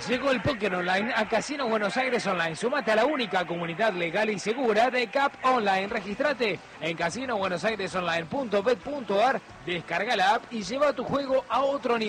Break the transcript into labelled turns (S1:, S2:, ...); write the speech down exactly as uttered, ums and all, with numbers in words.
S1: Llegó el póker online a Casino Buenos Aires Online. Sumate a la única comunidad legal y segura de C A P Online. Regístrate en casino buenos aires online punto bet punto ar, descarga la app y lleva tu juego a otro nivel.